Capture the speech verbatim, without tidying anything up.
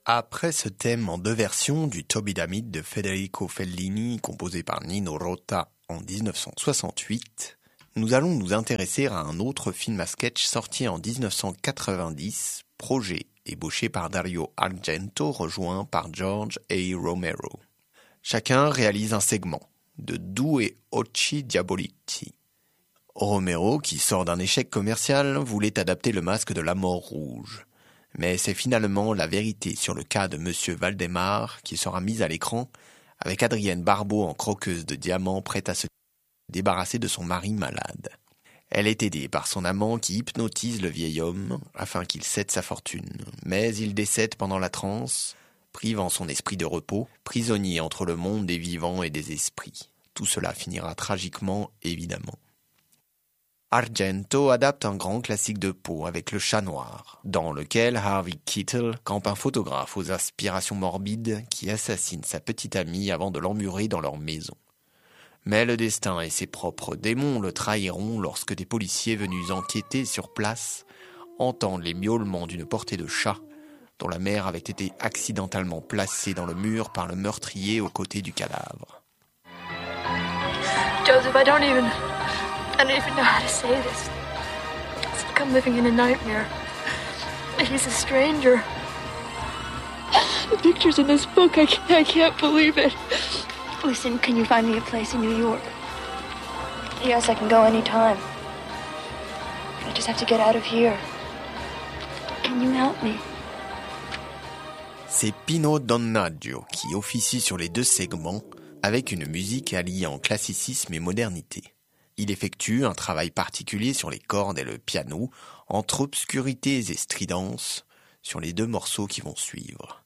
Après ce thème en deux versions du Toby Damid de Federico Fellini, composé par Nino Rota en dix-neuf cent soixante-huit, nous allons nous intéresser à un autre film à sketch sorti en dix-neuf cent quatre-vingt-dix, projet ébauché par Dario Argento, rejoint par George A. Romero. Chacun réalise un segment, de Due Occhi Diabolici. Romero, qui sort d'un échec commercial, voulait adapter Le Masque de la Mort Rouge. Mais c'est finalement La vérité sur le cas de Monsieur Valdemar qui sera mise à l'écran, avec Adrienne Barbeau en croqueuse de diamants prête à se débarrasser de son mari malade. Elle est aidée par son amant qui hypnotise le vieil homme afin qu'il cède sa fortune. Mais il décède pendant la transe, privant son esprit de repos, prisonnier entre le monde des vivants et des esprits. Tout cela finira tragiquement, évidemment. Argento adapte un grand classique de Poe avec Le Chat Noir, dans lequel Harvey Keitel campe un photographe aux aspirations morbides qui assassine sa petite amie avant de l'emmurer dans leur maison. Mais le destin et ses propres démons le trahiront lorsque des policiers venus enquêter sur place entendent les miaulements d'une portée de chat dont la mère avait été accidentellement placée dans le mur par le meurtrier aux côtés du cadavre. Joseph, I don't even... I don't even know how to say this. It's like I'm living in a nightmare. He's a stranger. The pictures in this book, I can't, I can't believe it. Listen, can you find me a place in New York? Yes, I can go anytime. I just have to get out of here. Can you help me? C'est Pino Donaggio qui officie sur les deux segments avec une musique alliant classicisme et modernité. Il effectue un travail particulier sur les cordes et le piano, entre obscurités et stridences, sur les deux morceaux qui vont suivre.